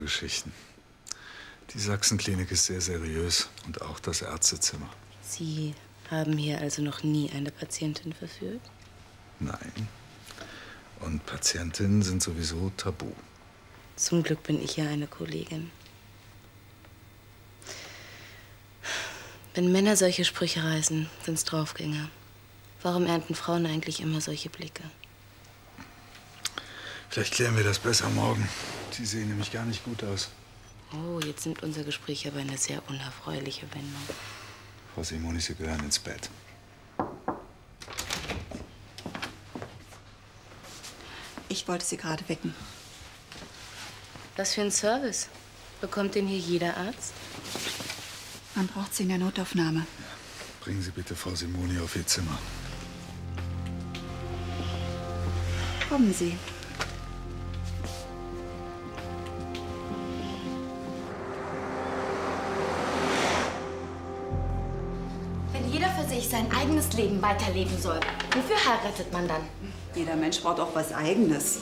Geschichten. Die Sachsenklinik ist sehr seriös und auch das Ärztezimmer. Sie haben hier also noch nie eine Patientin verführt? Nein. Und Patientinnen sind sowieso tabu. Zum Glück bin ich ja eine Kollegin. Wenn Männer solche Sprüche reißen, sind's Draufgänger. Warum ernten Frauen eigentlich immer solche Blicke? Vielleicht klären wir das besser morgen. Sie sehen nämlich gar nicht gut aus. Oh, jetzt nimmt unser Gespräch aber eine sehr unerfreuliche Wendung. Frau Simoni, Sie gehören ins Bett. Ich wollte Sie gerade wecken. Was für ein Service? Bekommt den hier jeder Arzt? Man braucht Sie in der Notaufnahme. Ja. Bringen Sie bitte Frau Simoni auf ihr Zimmer. Kommen Sie. Wenn jeder für sich sein eigenes Leben weiterleben soll, wofür heiratet man dann? Jeder Mensch braucht auch was Eigenes.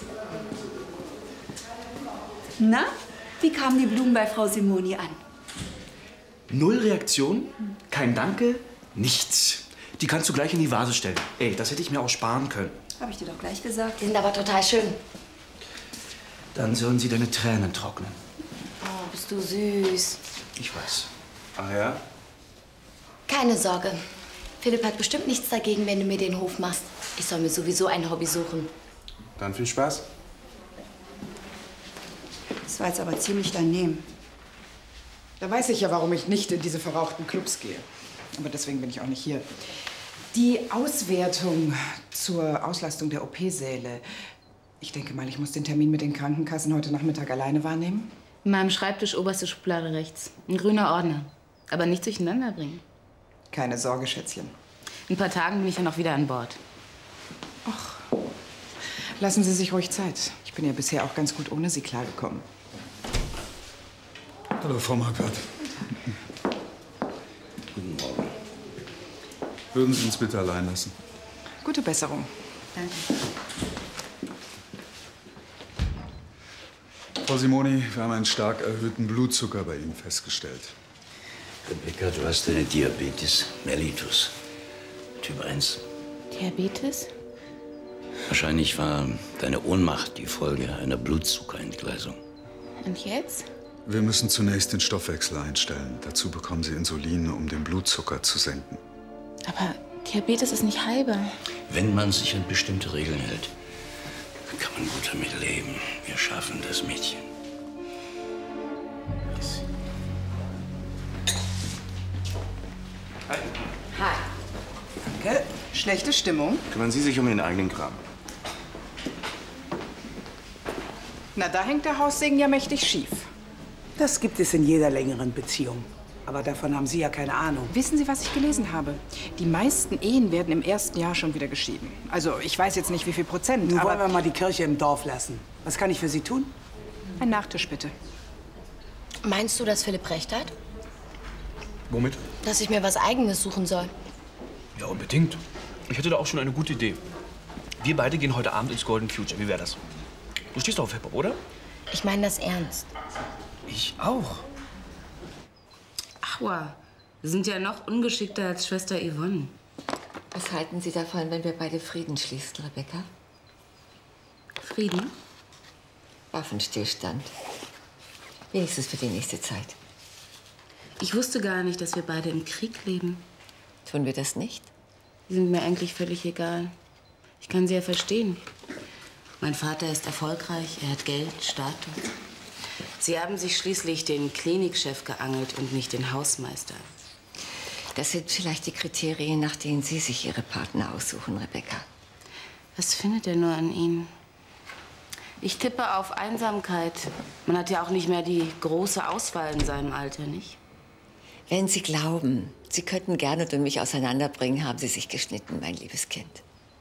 Na, wie kamen die Blumen bei Frau Simoni an? Null Reaktion, kein Danke, nichts. Die kannst du gleich in die Vase stellen. Ey, das hätte ich mir auch sparen können. Habe ich dir doch gleich gesagt. Die sind aber total schön. Dann sollen sie deine Tränen trocknen. Oh, bist du süß. Ich weiß. Ah ja? Keine Sorge. Philipp hat bestimmt nichts dagegen, wenn du mir den Hof machst. Ich soll mir sowieso ein Hobby suchen. Dann viel Spaß. Das war jetzt aber ziemlich daneben. Da weiß ich ja, warum ich nicht in diese verrauchten Clubs gehe. Aber deswegen bin ich auch nicht hier. Die Auswertung zur Auslastung der OP-Säle. Ich denke mal, ich muss den Termin mit den Krankenkassen heute Nachmittag alleine wahrnehmen. In meinem Schreibtisch oberste Schublade rechts. Ein grüner Ordner. Aber nicht durcheinander bringen. Keine Sorge, Schätzchen. In ein paar Tagen bin ich ja noch wieder an Bord. Ach, lassen Sie sich ruhig Zeit. Ich bin ja bisher auch ganz gut ohne Sie klargekommen. Hallo, Frau Marquardt. Guten Morgen. Würden Sie uns bitte allein lassen? Gute Besserung. Danke. Frau Simoni, wir haben einen stark erhöhten Blutzucker bei Ihnen festgestellt. Rebecca, du hast eine Diabetes mellitus, Typ 1. Diabetes? Wahrscheinlich war deine Ohnmacht die Folge einer Blutzuckerentgleisung. Und jetzt? Wir müssen zunächst den Stoffwechsel einstellen. Dazu bekommen Sie Insulin, um den Blutzucker zu senken. Aber Diabetes ist nicht heilbar. Wenn man sich an bestimmte Regeln hält, kann man gut damit leben. Wir schaffen das, Mädchen. Hi. Hi. Danke. Schlechte Stimmung? Kümmern Sie sich um den eigenen Kram. Na, da hängt der Haussegen ja mächtig schief. Das gibt es in jeder längeren Beziehung. Aber davon haben Sie ja keine Ahnung. Wissen Sie, was ich gelesen habe? Die meisten Ehen werden im ersten Jahr schon wieder geschieden. Also, ich weiß jetzt nicht, wie viel Prozent, Nun aber... wollen wir mal die Kirche im Dorf lassen. Was kann ich für Sie tun? Ein Nachtisch, bitte. Meinst du, dass Philipp recht hat? Womit? Dass ich mir was Eigenes suchen soll? Ja, unbedingt. Ich hätte da auch schon eine gute Idee. Wir beide gehen heute Abend ins Golden Future. Wie wäre das? Du stehst doch auf Hip-Hop, oder? Ich meine das ernst. Ich auch. Aua, wir sind ja noch ungeschickter als Schwester Yvonne. Was halten Sie davon, wenn wir beide Frieden schließen, Rebecca? Frieden? Waffenstillstand. Wenigstens für die nächste Zeit. Ich wusste gar nicht, dass wir beide im Krieg leben. Tun wir das nicht? Die sind mir eigentlich völlig egal. Ich kann sie ja verstehen. Mein Vater ist erfolgreich, er hat Geld, Status. Sie haben sich schließlich den Klinikchef geangelt und nicht den Hausmeister. Das sind vielleicht die Kriterien, nach denen Sie sich Ihre Partner aussuchen, Rebecca. Was findet er nur an Ihnen? Ich tippe auf Einsamkeit. Man hat ja auch nicht mehr die große Auswahl in seinem Alter, nicht? Wenn Sie glauben, Sie könnten Gernot und mich auseinanderbringen, haben Sie sich geschnitten, mein liebes Kind.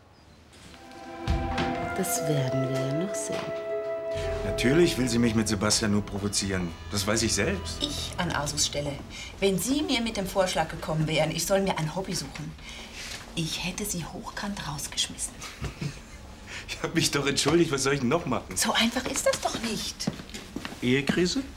Das werden wir ja noch sehen. Natürlich will sie mich mit Sebastian nur provozieren. Das weiß ich selbst. Ich an Asus Stelle. Wenn Sie mir mit dem Vorschlag gekommen wären, ich soll mir ein Hobby suchen, ich hätte Sie hochkant rausgeschmissen. Ich habe mich doch entschuldigt. Was soll ich denn noch machen? So einfach ist das doch nicht. Ehekrise?